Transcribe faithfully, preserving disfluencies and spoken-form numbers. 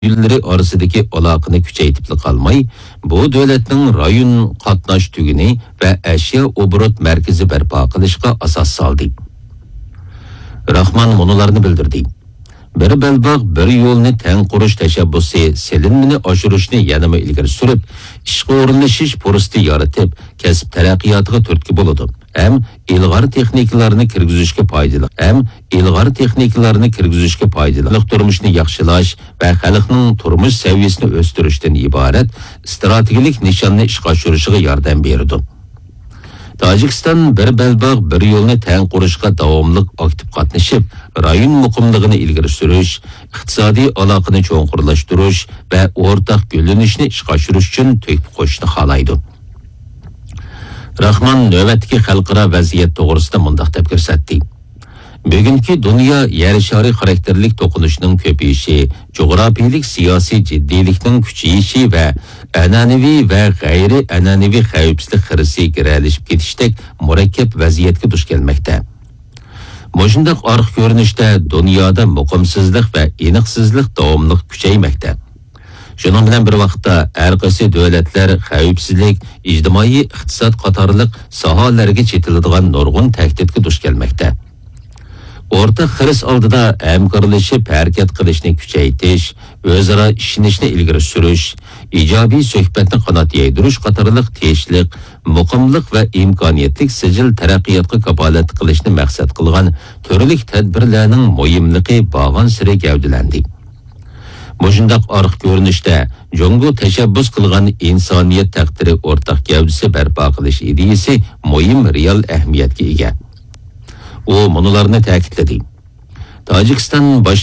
yilları arasındaki aloqani kuchaytirib qolmay, bu davlatning rayon qatnash tuguni va ashyo obrot markazi barpo qilishga asos soldi. Rahman munolarni bildirdi. Bir belbaq bir yo'lni teng qurish tashabbusi selinmini oshirishni yanama ilgari surib, ishga o'rinlashish fursati yaratib, kasb taraqqiyotiga turtki bo'ladi. Hem ilg'or texnikalarni kirgizishga foydali, hem ilg'or texnikalarni kirgizishga foydali turmushni yaxshilash va xalqning turmush saviyasini o'stirishdan iborat strategik nishonni ishga oshirishiga yordam beradi. Tojikiston bir belbaq bir yo'lni teng qurishga davomli aktiv qatnashib, rayon muqimligini ilgari surish, iqtisodiy aloqani cho'nqurlashtirish va o'rtaq gullanishni ishga oshirish uchun to'yib qo'shishni xohlaydi. Rahman navbatdagi xalqaro vaziyat to'g'risida mundaq deb ko'rsatdi. Bugungi dunyo yer shari xarakterlik to'qinishning ko'payishi, jo'grafiylik siyosiy jiddiylikning kuchayishi va an'anaviy va g'ayri an'anaviy xavfsizlik xirisi giralishib ketishdek murakkab vaziyatga duch kelmoqda. Mojindaq orq ko'rinishda dunyoda muqimsizlik va aniqsizlik davomli kuchaymoqda. Şunun bilan bir vaqtda har qaysi davlatlar xavfsizlik, ijtimoiy iqtisod qatorliq sohalarga chetiladigan nurg'un tahdidga duch kelmoqda. O'rta xiris oldida hamkorlashib harakat qilishni kuchaytirish, o'zaro ishonishni ilgari surish, ijobiy suhbatni qanot yaydirish qatorliq teshlik, muqimlik va imkoniyatlik sijil taraqqiyotga kafolat qilishni maqsad qilgan turli tadbirlarning muhimligi bag'on siri gavdalandi. Mojindaq orq ko'rinishda Jongo tashabbus qilgan insoniyat taqdiri o'rtaq gavdasi barpo qilish ideyasi muhim real ahamiyatga ega. U munolarni ta'kidladi. Tojikiston bosh